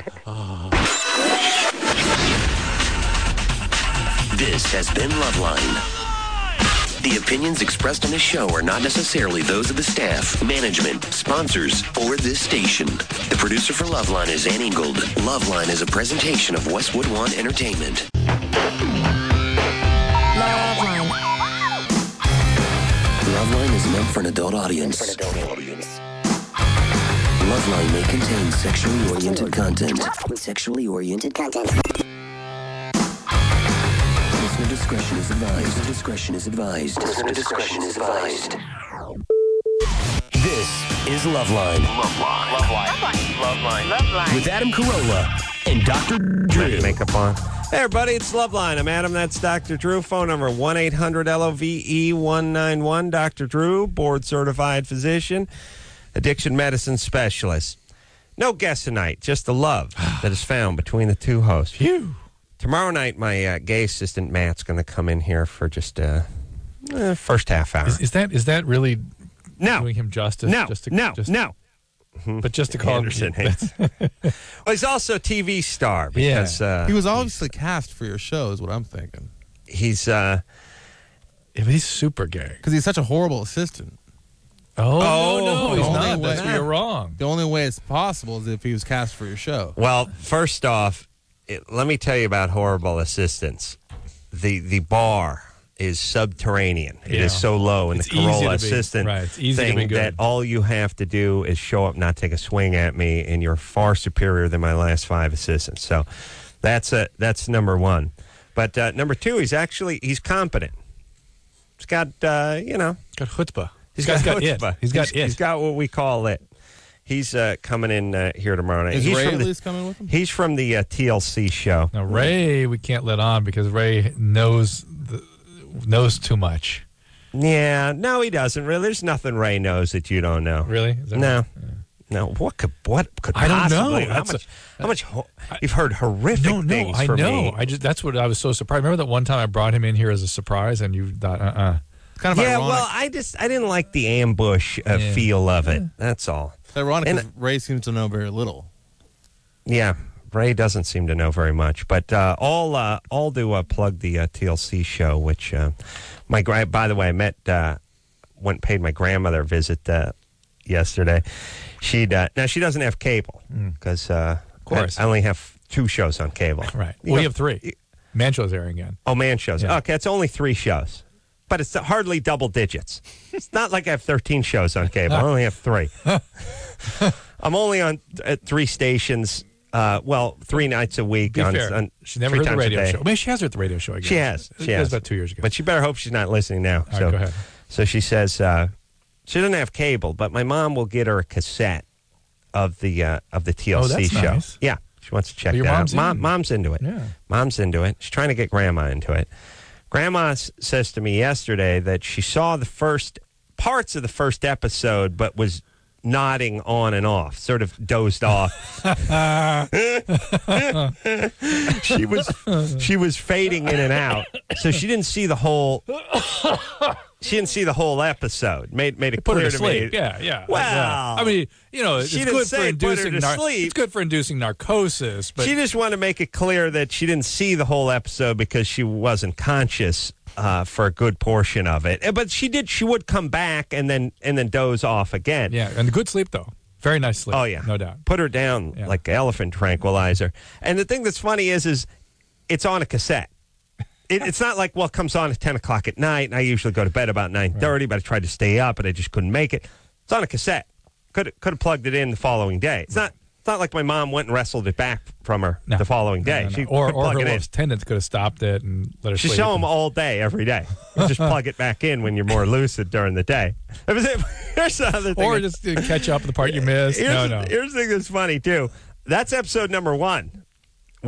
This has been Loveline. The opinions expressed on this show are not necessarily those of the staff, management, sponsors, or this station. The producer for Loveline is Ann Ingold. Loveline is a presentation of Westwood One Entertainment. Loveline. Loveline is meant for an adult audience. Loveline may contain sexually oriented content. Sexually oriented content. Listener discretion is advised. Listener discretion is advised. Listener discretion is advised. This is Loveline. Loveline. Loveline. Loveline. Loveline. With Adam Carolla and Doctor Drew. Makeup on. Hey, everybody, it's Loveline. I'm Adam. That's Doctor Drew. Phone number one eight hundred L O V E one nine one. Doctor Drew, board-certified physician, addiction medicine specialist. No guest tonight, just the love that is found between the two hosts. Phew. Tomorrow night, my uh, gay assistant, Matt's going to come in here for just uh, uh, first half hour. Is, is that is that really No. doing him justice? No, Just to, no, just, no. But just to call Anderson him. hates. Well, he's also a T V star because uh, He was obviously cast for your show, is what I'm thinking. he's... Uh, Yeah, but he's super gay. Because he's such a horrible assistant. Oh, Oh, no, no, he's the only not. That's way- where you're wrong. The only way it's possible is if he was cast for your show. Well, first off, it, let me tell you about horrible assistants. The the bar is subterranean. It Yeah. is so low in It's the easy Corolla to be- assistant right, it's easy to thing be good. that all you have to do is show up, not take a swing at me, and you're far superior than my last five assistants. So that's a, that's number one. But uh, number two, he's actually he's competent. He's got uh, you know Got chutzpah. he's He's got, got it. chutzpah. He's got he's, it. he's got what we call it. He's uh, coming in uh, here tomorrow night. Is he's Ray from at the, least coming with him? He's from the uh, T L C show. Now Ray, we can't let on because Ray knows the, knows too much. Yeah, no, he doesn't really. There's nothing Ray knows that you don't know. Really? Is that No, right? no. What could what could I don't know. possibly? How That's much? a- how much? Ho- you've heard horrific No, no, things I from know. me. I just that's what I was so surprised. Remember that one time I brought him in here as a surprise, and you thought, uh, uh It's kind of yeah, ironic. well, I just I didn't like the ambush uh, Yeah. feel of it. That's all. It's ironic And- because Ray seems to know very little. Yeah, Ray doesn't seem to know very much. But uh, all uh, all to uh, plug the uh, T L C show, which uh, my gra- by the way, I met uh, went and paid my grandmother a visit uh, yesterday. She'd uh, now she doesn't have cable because uh, Of course. I, I only have two shows on cable. right. You Well, know- you have three. Manshow's airing again. Oh, man shows. Yeah. Okay, it's only three shows. But it's hardly double digits. It's not like I have thirteen shows on cable. I only have three. I'm only on at three stations, uh, well, three nights a week. Be on, fair. on She never three heard the times a radio day. show. Maybe she has heard the radio show again. She has. She That has. was about two years ago. But she better hope she's not listening now. All so, right, go ahead. so she says uh, she doesn't have cable, but my mom will get her a cassette of the uh, of the T L C Oh, that's show. nice. Yeah, she wants to check Well, your that mom's out. Mom, in. mom's into it. Yeah. Mom's into it. She's trying to get Grandma into it. Grandma s- says to me yesterday that she saw the first parts of the first episode, but was nodding on and off, sort of dozed off. she was she was fading in and out, so she didn't see the whole. She didn't see the whole episode. Made made it Put her clear to to me. sleep. Yeah, yeah. Well, yeah. I mean, you know, it's she didn't good for say put her inducing to nar- sleep. it's good for inducing narcosis, but She just wanted to make it clear that she didn't see the whole episode because she wasn't conscious uh, for a good portion of it. Uh, But she did. She would come back and then and then doze off again. yeah, and good sleep though. Very nice sleep. Oh yeah, no doubt. Put her down Yeah. like elephant tranquilizer. And the thing that's funny is, is it's on a cassette. It, it's not like, well, it comes on at ten o'clock at night, and I usually go to bed about nine thirty, but I tried to stay up, and I just couldn't make it. It's on a cassette. Could could have plugged it in the following day. It's not it's not like my mom went and wrestled it back from her No. the following No, day. no, no. She or could or plug her it in. worst attendants could have stopped it and let her She sleep. show them all day, every day. You just plug it back in when you're more lucid during the day. It was it. Here's the other thing. or just to catch up with the part you missed. Here's, No, no. here's the thing that's funny too. That's episode number one. We're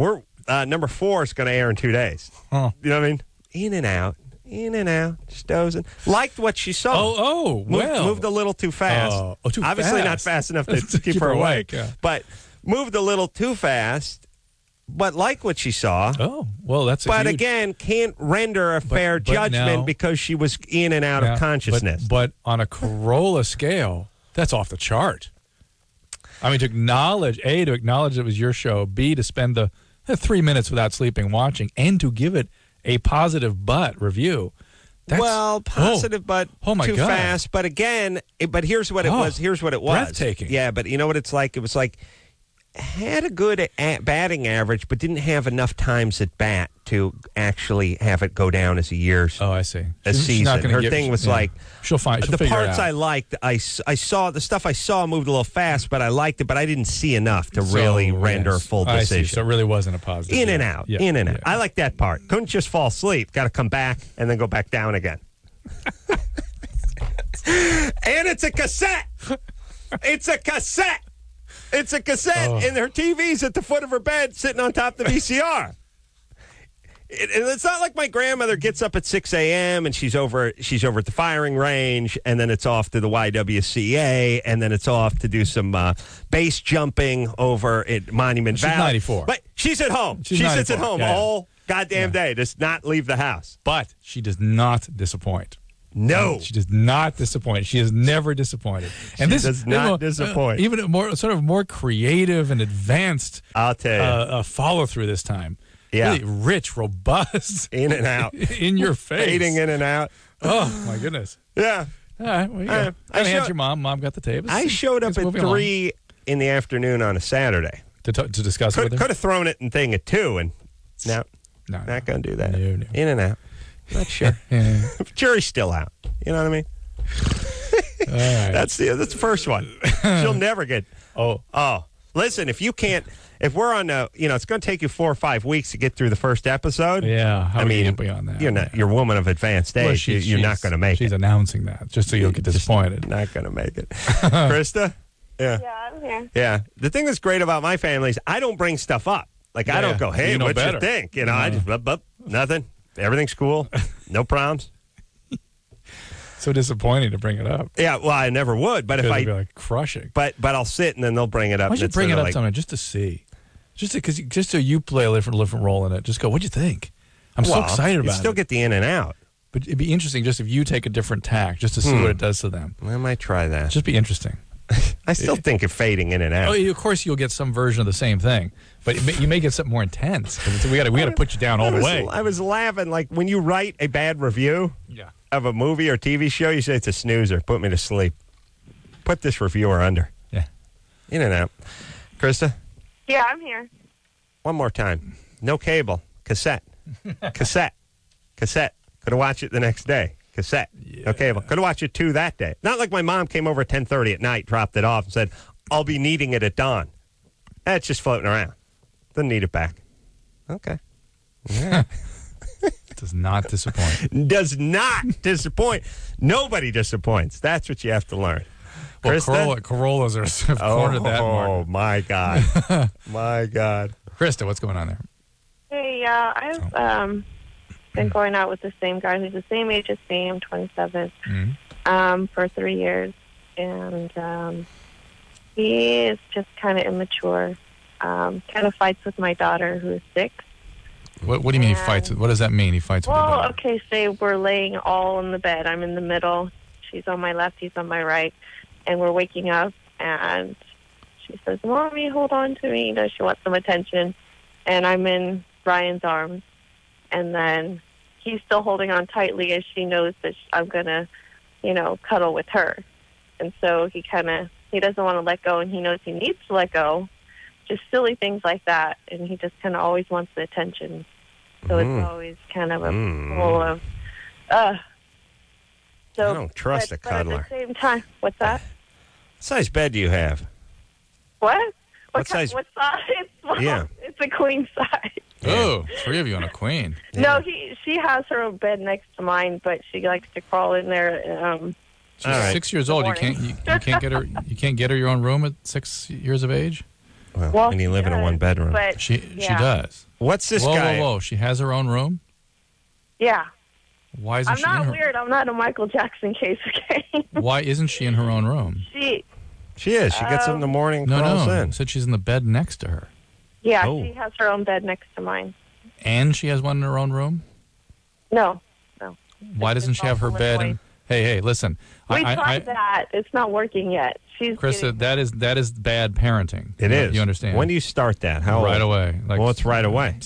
Uh, number four is going to air in two days. Huh. You know what I mean? In and out, in and out, just dozing. Liked what she saw. Oh, oh, moved, well. moved a little too fast. Oh, oh, too Obviously not fast. fast enough to, To keep, her awake. yeah. But moved a little too fast. But liked what she saw. Oh, well, that's a But huge... again, can't render a fair but judgment now- because she was in and out Yeah, of consciousness. But, but on a Corolla scale, that's off the chart. I mean, to acknowledge, A, to acknowledge it was your show, B, to spend the, the three minutes without sleeping watching, and to give it a positive but review. That's, well, positive, oh, but oh my too God. fast. But again, it, but here's what it Oh, was. Here's what it was. breathtaking. Yeah, but you know what it's like? It was like had a good a- batting average, but didn't have enough times at bat to actually have it go down as a year's Oh, I see. a She's- she's season. not gonna Her give- thing was yeah. like She'll find she'll the figure it parts out. I liked. I, s- I saw the stuff I saw moved a little fast, but I liked it. But I didn't see enough to So, really render yes. a full I see. decision. So it really wasn't a positive. In yeah. and out, Yeah. in and out. Yeah. I like that part. Couldn't just fall asleep. Got to come back and then go back down again. And it's a cassette. It's a cassette. It's a cassette, Oh. and her T V's at the foot of her bed, sitting on top of the V C R. It, and it's not like my grandmother gets up at six a.m. and she's over she's over at the firing range, and then it's off to the Y W C A, and then it's off to do some uh, base jumping over at Monument She's Valley. ninety-four. But she's at home. She's she sits at ninety-four. home Yeah, yeah. all goddamn day, does not leave the house. But she does not disappoint. No. She does not disappoint. She is never disappointed. And She this does not uh, disappoint. even a more sort of more creative and advanced I'll tell you. uh, uh, follow through this time. Yeah. Really rich, robust, In and out. in your face, Fading in and out. Oh my goodness! Yeah. All right, well, you Uh, go. I I hand showed- your mom. Mom got the tape. It's- I showed up it's at moving along. three in the afternoon on a Saturday. to, t- to discuss Could, with her. could have thrown it in thing at two, and no, No, no. not going to do that. No, no. In and out. Not sure. Yeah. Jury's still out. You know what I mean? All right. That's the that's the first one. She'll never get. oh, Oh, listen, if you can't, if we're on, uh, you know, it's going to take you four or five weeks to get through the first episode. yeah. How I are you mean, gonna be on that? you're not. Yeah. You're a woman of advanced age. Well, You- she's- you're not she's- going to make She's it. announcing that just so you'll get disappointed. Not going to make it. Krista. Yeah. Yeah, I'm here. Yeah. The thing that's great about my family is I don't bring stuff up. Like, I Yeah, don't yeah. go, hey, You know what better. you think? You know, I No. just, bup, bup, nothing. Everything's cool. No problems. So disappointing to bring it up. Yeah, well, I never would. But if It'll I, be like crushing. but but I'll sit and then they'll bring it up. Why and don't you it's bring it sort up of sometime just to see, just because just so you play a different different role in it. Just go. What'd you think? I'm so Well, excited you about still it. get the in and out. But it'd be interesting just if you take a different tack, just to see Hmm. what it does to them. I might try that. Just be interesting. I still think of fading in and out. Oh, of course you'll get some version of the same thing, but it may, you may get something more intense. 'Cause it's- we got to we got to put you down all I the was, way. I was laughing like when you write a bad review Yeah. of a movie or T V show, you say it's a snoozer. Put me to sleep. Put this reviewer under. Yeah. In and out. Krista, Yeah, I'm here. one more time. No cable. Cassette. Cassette. Cassette. Could have watched it the next day. Cassette. No cable. Could have watched it two that day. Not like my mom came over at ten thirty at night, dropped it off, and said, I'll be needing it at dawn. That's just floating around. Doesn't need it back. Okay. Does not disappoint. Does not disappoint. Nobody disappoints. That's what you have to learn. Well, Krista? Corolla, Corollas are have cornered that Oh, market. my God. My God. Krista, what's going on there? Hey, uh, I've um, been going out with the same guy who's the same age as me. I'm twenty-seven. Mhm. Um, for three years, and um, he is just kind of immature. Um, kind of fights with my daughter, who is six. What, what do you mean he Um, fights? What does that mean? He fights with your Well, daughter? okay, say we're laying all in the bed. I'm in the middle. She's on my left. He's on my right. And we're waking up, and she says, Mommy, hold on to me. You know, she wants some attention. And I'm in Ryan's arms. And then he's still holding on tightly as she knows that sh- I'm going to, you know, cuddle with her. And so he kind of, he doesn't want to let go, and he knows he needs to let go. Just silly things like that. And he just kind of always wants the attention. So Mm. it's always kind of a Mm. full of, uh. So, I don't trust but, a but at cuddler. the same time, what's that? What size bed do you have? What? What, What ki- size- What size? Well, Yeah. It's a queen size. Oh, three of you on a queen. No, he she has her own bed next to mine, but she likes to crawl in there. Um, She's All right. six years old. You Morning. can't you, you can't get her you can't get her your own room at six years of age. Well, Well, when you she live in a does, one bedroom. But She she yeah. does. What's this whoa, guy? Whoa, whoa! She has her own room. Yeah. Why isn't I'm she in not her? weird. I'm not a Michael Jackson case, okay? Why isn't she in her own room? she, She is. She gets up in the morning and No, crawls no. in. Said she's in the bed next to her, yeah, Oh. she has her own bed next to mine. and she has one in her own room. No, no. Why It's doesn't she have her all bed? full of And, hey, hey, listen. We I, tried I, I, that. It's not working yet. She's Krista, getting- that is that is bad parenting. It you, is. You understand? When do you start that? How right old? away. Like, Well, it's right away.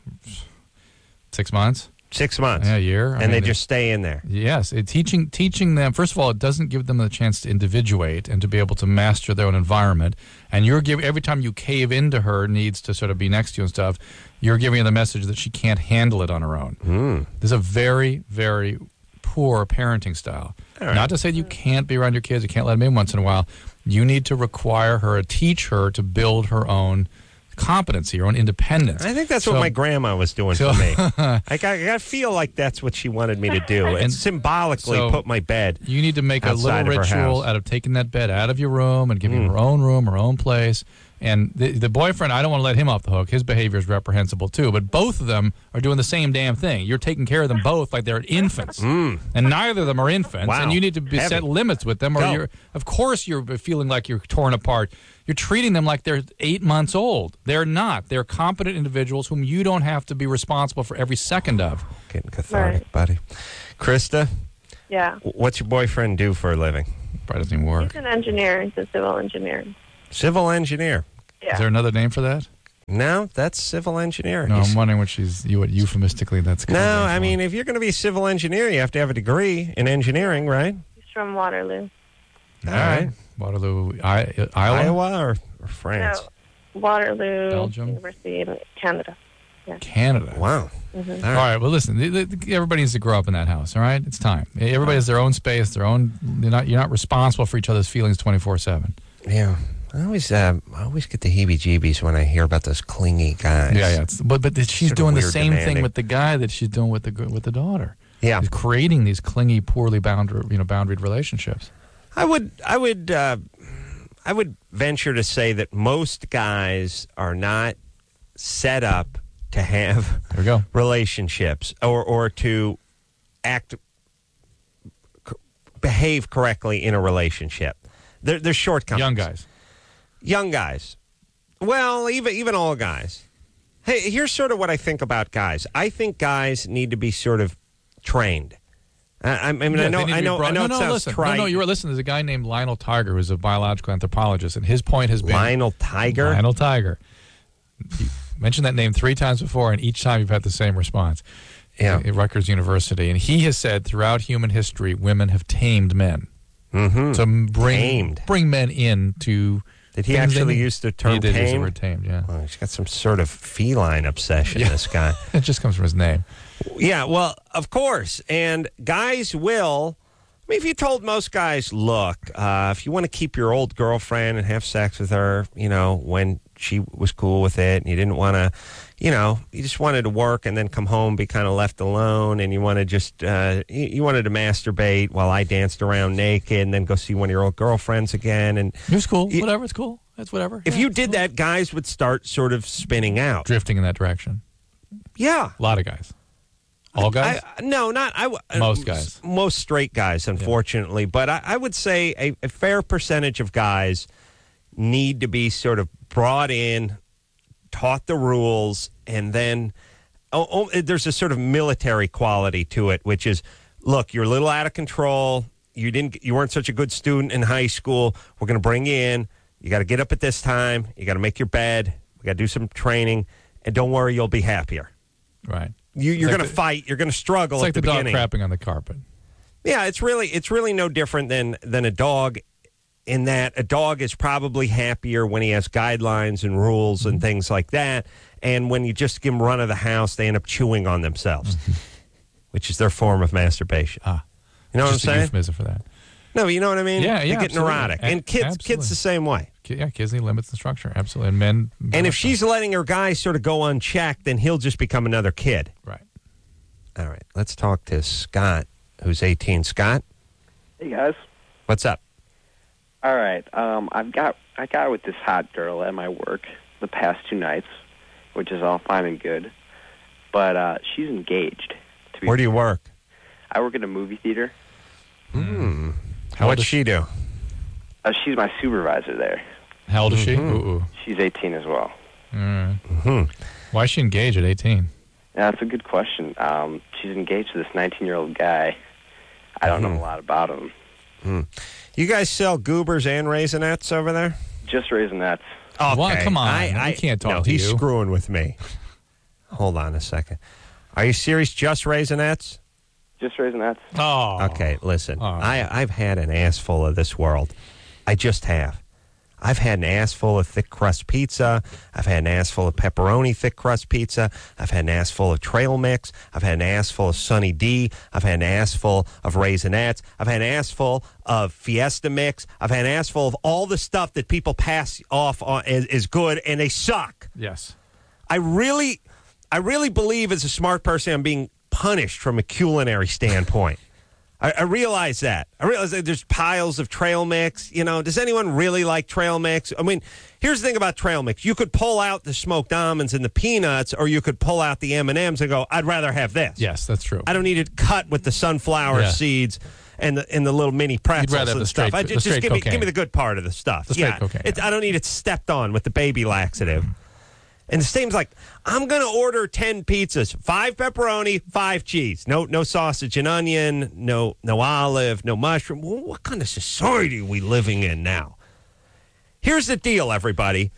Six months. Six months. Yeah, a year. I and mean, they just stay in there. Yes, it, teaching teaching them. First of all, it doesn't give them the chance to individuate and to be able to master their own environment. And you're giving every time you cave into her needs to sort of be next to you and stuff. You're giving her the message that she can't handle it on her own. Mm. This is a very very poor parenting style. right. Not to say that you can't be around your kids. You can't let them in once in a while. You need to require her, teach her to build her own competency, her own independence. I think that's So- what my grandma was doing so- for me. I got, I got to feel like that's what she wanted me to do. And, And symbolically so- put my bed. You need to make a outside little of her ritual house. out of taking that bed out of your room and giving Mm. her own room, her own place. And the, the boyfriend, I don't want to let him off the hook. His behavior is reprehensible too. But both of them are doing the same damn thing. You're taking care of them both like they're infants, Mm. and neither of them are infants. Wow. And you need to be, Heavy. set limits with them, or Go. you're. Of course, you're feeling like you're torn apart. You're treating them like they're eight months old. They're not. They're competent individuals whom you don't have to be responsible for every second of. Getting cathartic, Right. buddy. Krista, Yeah. w- what's your boyfriend do for a living? Probably doesn't even work. He's an engineer. He's a civil engineer. Civil engineer. Yeah. Is there another name for that? No, that's civil engineer. No, He's- I'm wondering what she's. You what euphemistically that's. no, covering I for. mean, if you're going to be a civil engineer, you have to have a degree in engineering, right? He's from Waterloo. All right. Waterloo, I, Iowa. Iowa or, or France? No, Waterloo Belgium? University in Canada. Canada. Wow. Mm-hmm. All All right. right. Well, listen. th- th- Everybody needs to grow up in that house. All right. It's time. Everybody has their own space, their own. You're not. You're not responsible for each other's feelings twenty-four seven. Yeah. I always, uh, I always get the heebie-jeebies when I hear about those clingy guys. Yeah, yeah. It's, but but th- she's Sort of doing the weird same demanding. thing with the guy that she's doing with the g- with the daughter. Yeah. She's creating these clingy, poorly bounded, you know, boundaried relationships. I would, I would, uh, I would venture to say that most guys are not set up to have There we go. relationships or or to act, c- behave correctly in a relationship. There, there's shortcomings. Young guys. Young guys. Well, even even all guys. Hey, here's sort of what I think about guys. I think guys need to be sort of trained. I, I mean, Yeah, I they know, need to I be know, brought- I know. No, it no, sounds listen. trite. No, no, you were listening. There's a guy named Lionel Tiger who's a biological anthropologist, and his point has been Lionel Tiger. Lionel Tiger. You mentioned that name three times before, and each time you've had the same response. Yeah. At Rutgers University, and he has said throughout human history, women have tamed men. Mm-hmm. So bring Tamed. bring men in to. Did he things they actually need. use the term He did use the tamed? word tamed. Yeah, Well, he's got some sort of feline obsession. Yeah. This guy. it just comes from his name. Yeah, well, of course. And guys will. I mean, if you told most guys, look, uh, if you want to keep your old girlfriend and have sex with her, you know, when she was cool with it, and you didn't want to, you know, you just wanted to work and then come home, be kind of left alone, and you want to just, uh, you, you wanted to masturbate while I danced around naked and then go see one of your old girlfriends again. And It was cool. You- whatever, it's cool. That's whatever. if Yeah, you it's did cool. that, guys would start sort of spinning out. drifting in that direction, Yeah. a lot of guys, all guys. I, no, not I. w- Most uh, guys. Most straight guys, unfortunately. But I, I would say a, a fair percentage of guys need to be sort of brought in, taught the rules, and then oh, oh, there's a sort of military quality to it, which is, look, you're a little out of control. You didn't. You weren't such a good student in high school. We're going to bring you in. You got to get up at this time. You got to make your bed. We got to do some training, and don't worry, you'll be happier. right. You, you're like going to the- fight. You're going to struggle It's at like the, the, dog beginning. crapping on the carpet. Yeah, it's really it's really no different than than a dog, in that a dog is probably happier when he has guidelines and rules and things like that. And when you just give them run of the house, they end up chewing on themselves, which is their form of masturbation. Ah, You know what I'm just a saying? euphemism for that. No, you know what I mean? Yeah, They yeah, get absolutely. neurotic, A- and kids absolutely. kids the same way. Ki- Yeah, kids need limits and structure. Absolutely, and men. And if she's letting her guy sort of go unchecked, then he'll just become another kid. right. All right, let's talk to Scott, who's eighteen. Scott, Hey guys. what's up? All right. Um, I've got I got with this hot girl at my work the past two nights, which is all fine and good. But uh, she's engaged. To be Where do you work? I work at a movie theater. Hmm. How What'd she do? Uh, she's my supervisor there. How old is she? Mhm. Ooh, ooh. She's eighteen as well. Mm. Mm-hmm. Why is she engaged at eighteen? Yeah, that's a good question. Um, she's engaged to this nineteen-year-old guy. I don't Mhm. know a lot about him. Hmm. You guys sell goobers and Raisinets over there? Just Raisinets. Okay. What? Come on. I, I We can't talk no, to he's you. screwing with me. Hold on a second. Are you serious? Just Raisinets? Just Raisinets. Oh. Okay, listen. Oh. I, I've had an ass full of this world. I just have. I've had an ass full of thick crust pizza. I've had an ass full of pepperoni thick crust pizza. I've had an ass full of trail mix. I've had an ass full of Sunny D. I've had an ass full of Raisinets. I've had an ass full of Fiesta mix. I've had an ass full of all the stuff that people pass off on as, as good, and they suck. Yes. I really, I really believe as a smart person I'm being punished from a culinary standpoint. I, I realize that. I realize that there's piles of trail mix. You know, does anyone really like trail mix? I mean, here's the thing about trail mix. You could pull out the smoked almonds and the peanuts, or you could pull out the M and M's and go, I'd rather have this. Yes, that's true. I don't need it cut with the sunflower Yeah. seeds and the, and the little mini pretzels rather have and the stuff. straight- I the just, just straight give me, cocaine. give me the good part of the stuff. The straight yeah, cocaine, It's, yeah. I don't need it stepped on with the baby laxative. And the same's like, I'm going to order ten pizzas, five pepperoni, five cheese. No no sausage and onion, no no olive, no mushroom. Well, what kind of society are we living in now? Here's the deal, everybody.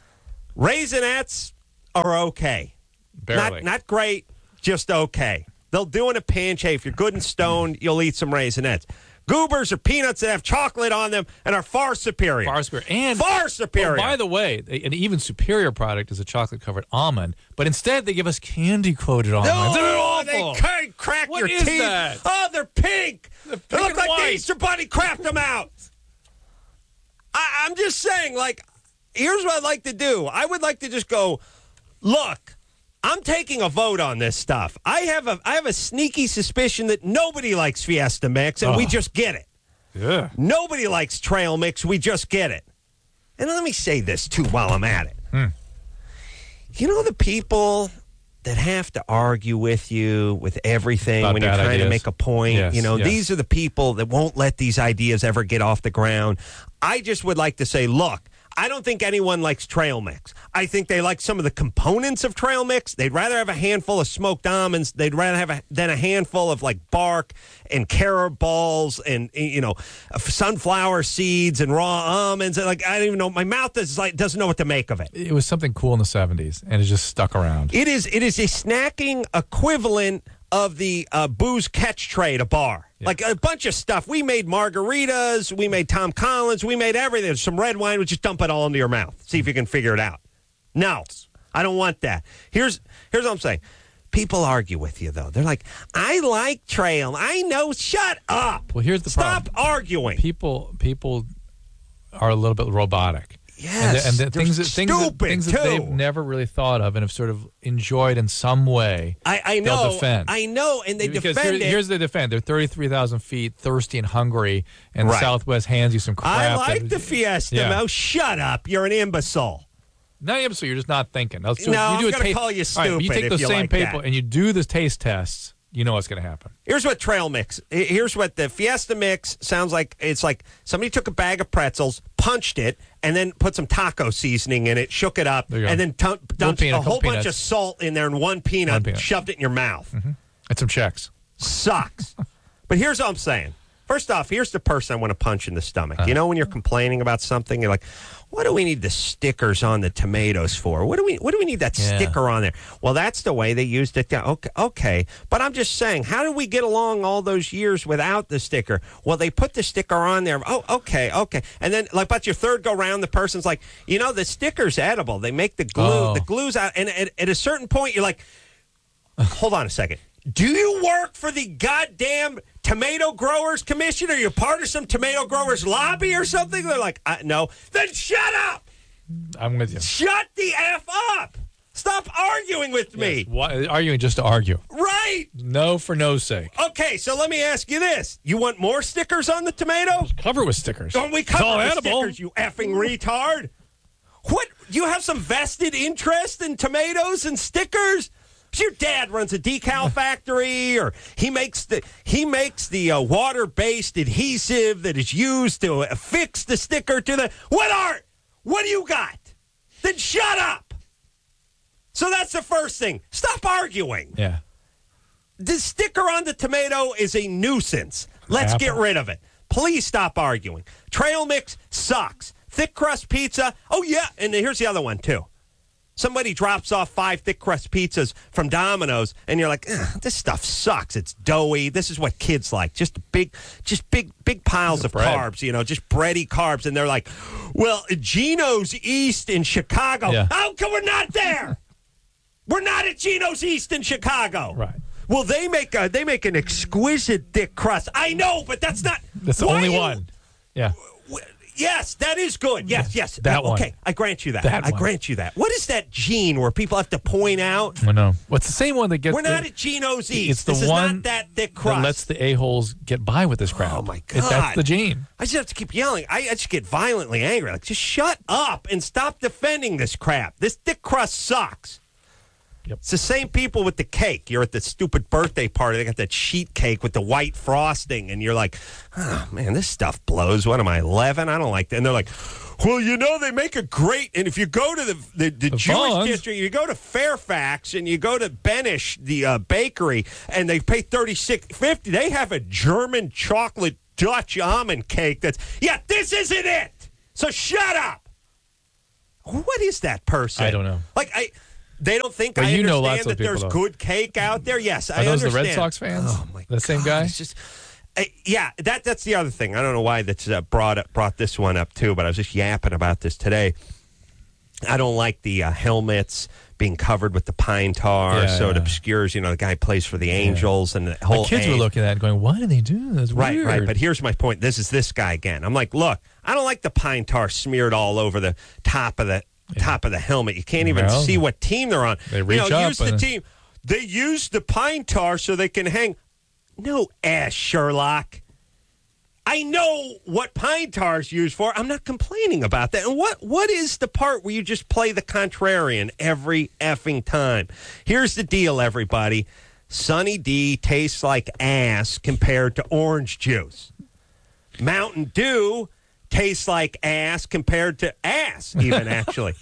Raisinets are okay. Barely. Not, not great, just okay. They'll do in a pinch. Hey, if you're good and stoned, you'll eat some Raisinets. Goobers are peanuts that have chocolate on them and are far superior. Far superior. And far superior. Oh, by the way, an even superior product is a chocolate-covered almond, but instead they give us candy-coated almonds. No, They're they awful. can't crack What your is teeth. that? Oh, they're pink. They're they pink look and like white. the Easter Bunny crapped them out. I, I'm just saying, like, here's what I'd like to do. I would like to just go, look, I'm taking a vote on this stuff. I have a I have a sneaky suspicion that nobody likes Fiesta Mix, and we Oh. just get it. Yeah. Nobody likes trail mix. We just get it. And let me say this, too, while I'm at it. Hmm. You know the people that have to argue with you with everything About when you're bad trying to ideas. make a point? Yes, you know, yes. these are the people that won't let these ideas ever get off the ground. I just would like to say, look, I don't think anyone likes trail mix. I think they like some of the components of trail mix. They'd rather have a handful of smoked almonds. They'd rather have a, than a handful of like bark and carob balls and, you know, sunflower seeds and raw almonds. And like, I don't even know. My mouth is like, doesn't know what to make of it. It was something cool in the seventies, and it just stuck around. It is, it is a snacking equivalent of the uh, booze catch tray at a bar. Yeah. Like a bunch of stuff. We made margaritas. We made Tom Collins. We made everything. Some red wine. We just dump it all into your mouth. See if you can figure it out. No, I don't want that. Here's here's what I'm saying. People argue with you, though. They're like, I like trail. I know. Shut up. Well, here's the Stop problem. arguing. People people are a little bit robotic. Yes, and the, and the they're things that things that, stupid, things that too. they've never really thought of and have sort of enjoyed in some way. I, I they'll know. defend. I know, and they because defend here- it. Here's the defend. They're thirty-three thousand feet, thirsty and hungry, and the Right. Southwest hands you some crap. I like that- the Fiesta. Yeah. Mo. Shut up. You're an imbecile. Not even so. You're just not thinking. Now, so No, you I'm do a gonna ta- call you All right, but you stupid take if those you same like people that. and you do the taste tests. You know what's going to happen. Here's what trail mix. Here's what the Fiesta mix sounds like. It's like somebody took a bag of pretzels, punched it, and then put some taco seasoning in it, shook it up, There you go. and then t- dumped peanut, a couple whole bunch peanuts. of salt in there and one peanut, One peanut. shoved it in your mouth. Mm-hmm. And some checks. Sucks. But here's what I'm saying. First off, here's the person I want to punch in the stomach. Uh-huh. You know when you're complaining about something, you're like, what do we need the stickers on the tomatoes for? What do we what do we need that Yeah. sticker on there? Well, that's the way they used it. To, okay, okay, but I'm just saying, how did we get along all those years without the sticker? Well, they put the sticker on there. Oh, okay, okay. And then, like, about your third go round, the person's like, you know, the sticker's edible. They make the glue. Oh. The glue's out. And at, at a certain point, you're like, hold on a second. Do you work for the goddamn Tomato Growers Commission? Are you part of some tomato growers lobby or something? They're like, uh, no. Then shut up. I'm with you. Shut the F up. Stop arguing with me. Yes. Why, arguing just to argue. Right. No for no's sake. Okay, so let me ask you this. You want more stickers on the tomato? Cover with stickers. Don't we It's cover all the edible. stickers, you effing retard? What? You have some vested interest in tomatoes and stickers? Your dad runs a decal factory, or he makes the he makes the uh, water-based adhesive that is used to affix the sticker to the. What art? What do you got? Then shut up. So that's the first thing. Stop arguing. Yeah. The sticker on the tomato is a nuisance. Let's Apple. get rid of it. Please stop arguing. Trail mix sucks. Thick crust pizza. Oh yeah, and here's the other one too. Somebody drops off five thick crust pizzas from Domino's, and you're like, "This stuff sucks. It's doughy. This is what kids like. Just big, just big, big piles of bread. carbs. You know, just bready carbs." And they're like, "Well, Gino's East in Chicago. Yeah. How come we're not there? We're not at Gino's East in Chicago, Right. Well, they make a, they make an exquisite thick crust. I know, but that's not. That's the why only you- one. Yeah. Yes, that is good. Yes, yes. That one. Okay, I grant you that. That I one. grant you that. What is that gene where people have to point out? I know. What's the same one that gets? We're not the, at Gino's East. It's the this one is not that thick crust. that lets the a-holes get by with this crap. Oh, my It- God. that's the gene. I just have to keep yelling. I, I just get violently angry. Like, just shut up and stop defending this crap. This thick crust sucks. Yep. It's the same people with the cake. You're at the stupid birthday party. They got that sheet cake with the white frosting, and you're like, oh, man, this stuff blows. What am I, eleven? I don't like that. And they're like, well, you know, they make a great, and if you go to the the, the, The Jewish Vons. district, you go to Fairfax, and you go to Benish, the uh, bakery, and they pay thirty-six fifty. They have a German chocolate Dutch almond cake that's, yeah, this isn't it. So shut up. What is that person? I don't know. Like, I... They don't think But I you understand know lots of that people, there's though. good cake out there. Yes, Are I those understand. the Red Sox fans? Oh my The same God, guy? It's just, uh, yeah, that that's the other thing. I don't know why that's uh, brought up, brought this one up too, but I was just yapping about this today. I don't like the uh, helmets being covered with the pine tar, Yeah, so it yeah. obscures. You know, the guy plays for the Angels, and the whole My kids A- were looking at it going, why do they do this? Right, Weird. right. But here's my point. This is this guy again. I'm like, look, I don't like the pine tar smeared all over the top of the top of the helmet. You can't even Well, see what team they're on. they you reach know, up use the and- team. They use the pine tar so they can hang. No ass, Sherlock. I know what pine tar is used for. I'm not complaining about that. And what what is the part where you just play the contrarian every effing time? Here's the deal, everybody. Sunny D tastes like ass compared to orange juice. Mountain Dew tastes like ass compared to ass, even, actually.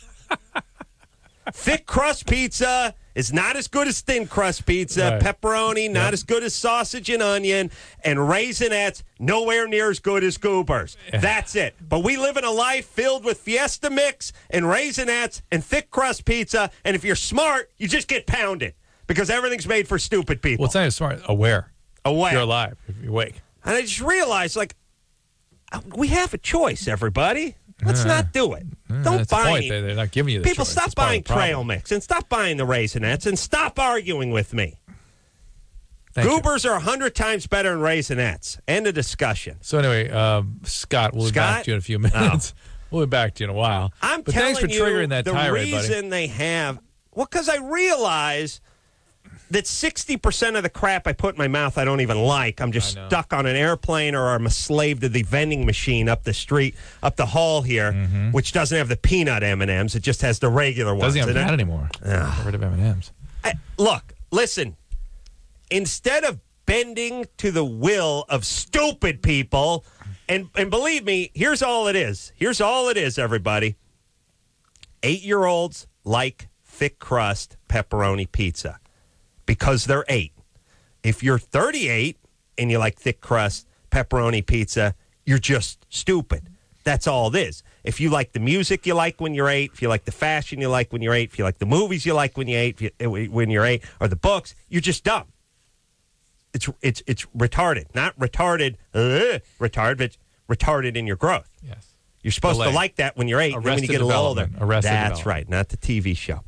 Thick crust pizza is not as good as thin crust pizza. Right. Pepperoni, not Yep. as good as sausage and onion. And Raisinets, nowhere near as good as Goobers. That's it. But we live in a life filled with Fiesta Mix and Raisinets and thick crust pizza. And if you're smart, you just get pounded because everything's made for stupid people. Well, it's not even smart. Aware. Aware. You're alive if you're awake. And I just realized, like, we have a choice, everybody. Let's not do it. Uh, Don't that's the buy point. any. They- They're not giving you the People, choice. stop That's part of buying the problem. trail mix and stop buying the Raisinets and stop arguing with me. Thank you. Goobers are a hundred times better than Raisinets. End of discussion. So anyway, um, Scott, we'll be Scott? back to you in a few minutes. We'll be back to you in a while. I'm but telling thanks for triggering you, that the tirade, buddy. reason they have, well, because I realize that sixty percent of the crap I put in my mouth I don't even like. I'm just I know. stuck on an airplane, or I'm a slave to the vending machine up the street, up the hall here, which doesn't have the peanut M and M's. It just has the regular ones. Doesn't have And that it- anymore. Get rid of M and M's. I, look, listen. Instead of bending to the will of stupid people, and and believe me, here's all it is. Here's all it is, everybody. Eight-year-olds like thick crust pepperoni pizza because they're eight. If you're thirty-eight and you like thick crust pepperoni pizza, you're just stupid. That's all it is. If you like the music you like when you're eight, if you like the fashion you like when you're eight, if you like the movies you like when you're eight, if you, when you're eight, or the books, you're just dumb. It's it's it's retarded, not retarded, uh, retarded, but retarded in your growth. Yes. You're supposed Delay. to like that when you're eight, and then when you Arrested get a little older. Development. Arrested That's Development. right, not the T V show.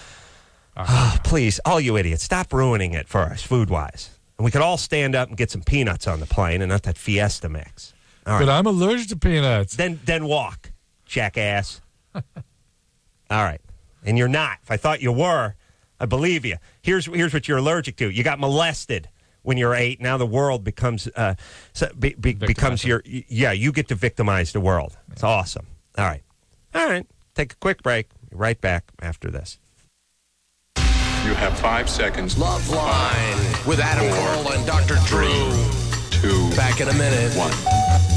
Oh, please, all you idiots, stop ruining it for us, food-wise. And we could all stand up and get some peanuts on the plane and not that Fiesta mix. All right. But I'm allergic to peanuts. Then then walk, jackass. All right. And you're not. If I thought you were, I believe you. Here's here's what you're allergic to. You got molested when you're eight. Now the world becomes uh, so- be, be, becomes your yeah. You get to victimize the world. It's awesome. All right. All right. take a quick break. Be right back after this. You have five seconds. Love Line with Adam Four, Carolla and Doctor Drew. Two. Back in a minute. One.